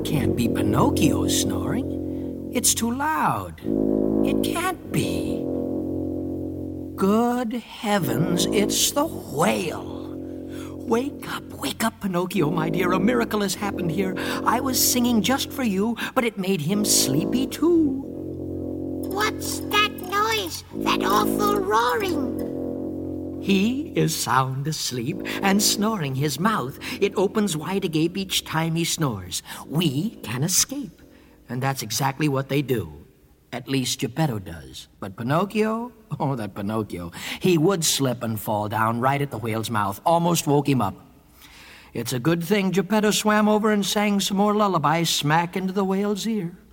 can't be Pinocchio snoring. It's too loud. It can't be. Good heavens, it's the whale. Wake up, Pinocchio, my dear. A miracle has happened here. I was singing just for you, but it made him sleepy too. What's that noise? That awful roaring? He is sound asleep and snoring his mouth. It opens wide agape each time he snores. We can escape. And that's exactly what they do. At least Geppetto does. But Pinocchio? Oh, that Pinocchio. He would slip and fall down right at the whale's mouth. Almost woke him up. It's a good thing Geppetto swam over and sang some more lullabies smack into the whale's ear.